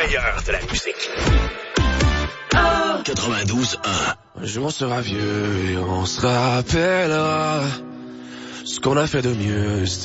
meilleur de la musique. 92.1. Un jour on sera vieux et on se rappellera ce qu'on a fait de mieux.